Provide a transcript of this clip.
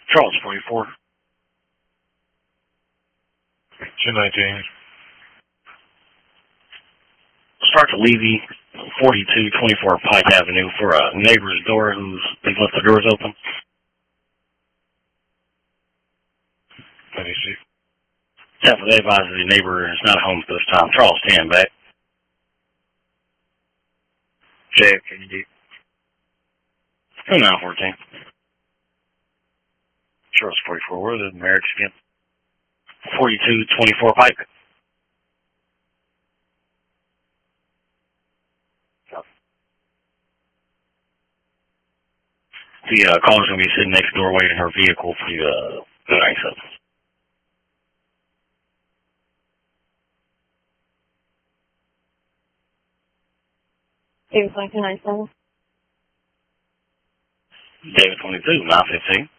Charles 44. 219. Start to Levy, 4224 Pike Avenue for a neighbor's door they left the doors open. 96. Yeah, but they advise the neighbor is not home at this time. Charles 10 back. JFKD. 2914. Charles 44. Where the marriage again? 4224 Pike. The caller's going to be sitting next door waiting in her vehicle for the 97. David 2297. David 22, 915.